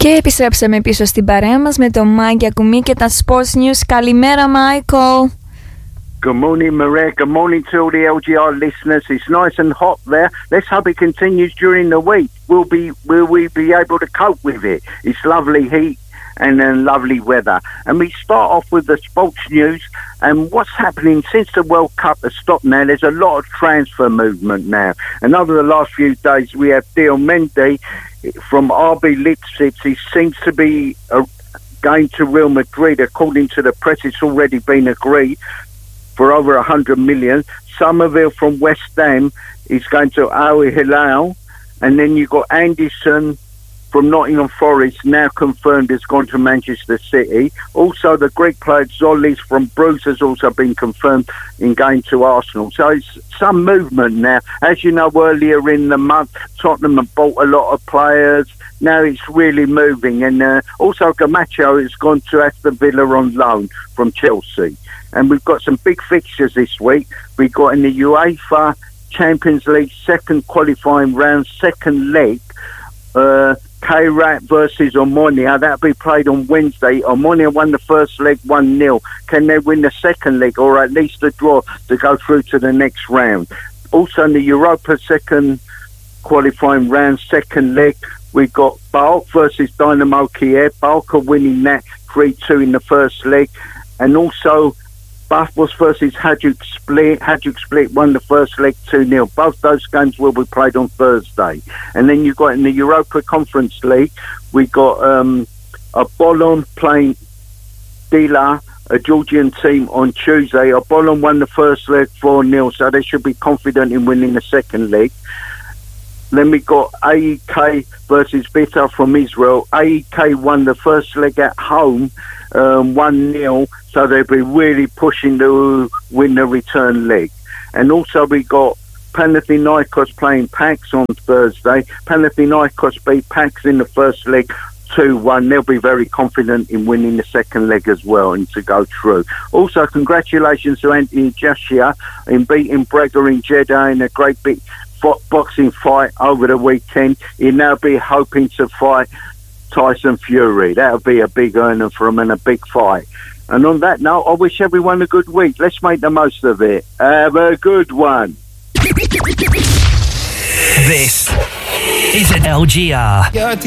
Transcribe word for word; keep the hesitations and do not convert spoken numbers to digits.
Και επιστρέψαμε πίσω στην παρέα μας με τον Μάικ Ακουμή και τα Sports News. Καλημέρα, Michael. Good morning, Maria. Good morning to all the L G R listeners. It's nice and hot there. Let's hope it continues during the week. Will be will we be able to cope with it? It's lovely heat and then lovely weather. And we start off with the sports news and what's happening since the World Cup has stopped now. There's a lot of transfer movement now. And over the last few days, we have Diomande from R B Leipzig. He seems to be uh, going to Real Madrid. According to the press, it's already been agreed for over one hundred million. Somerville from West Ham is going to Al Hilal. And then you've got Anderson from Nottingham Forest, now confirmed, has gone to Manchester City. Also, the Greek player Zolis from Bruges has also been confirmed in going to Arsenal. So it's some movement now. As you know, earlier in the month, Tottenham have bought a lot of players. Now it's really moving. And uh, also, Gamacho has gone to Aston Villa on loan from Chelsea. And we've got some big fixtures this week. We've got in the UEFA Champions League second qualifying round, second leg, uh, K-Rat versus Omonia. That'll be played on Wednesday. Omonia won the first leg one nil. Can they win the second leg or at least a draw to go through to the next round? Also in the Europa second qualifying round, second leg, we've got Balk versus Dynamo Kiev. Balk are winning that three two in the first leg. And also Bafos versus Hajduk Split. Hajduk Split won the first leg two nil. Both those games will be played on Thursday. And then you've got in the Europa Conference League, we got um, Apollon playing Dila, a Georgian team, on Tuesday. Apollon won the first leg four nil, so they should be confident in winning the second leg. Then we got A E K versus Bita from Israel. A E K won the first leg at home, um, one nil, so they'll be really pushing to win the return leg. And also we got Panathinaikos playing Pax on Thursday. Panathinaikos beat Pax in the first leg two one. They'll be very confident in winning the second leg as well and to go through. Also, congratulations to Anthony Joshua in beating Bregger in Jeddah in a great big boxing fight over the weekend. He'll now be hoping to fight Tyson Fury. That'll be a big earner for him and a big fight. And on that note, I wish everyone a good week. Let's make the most of it. Have a good one. This is an L G R.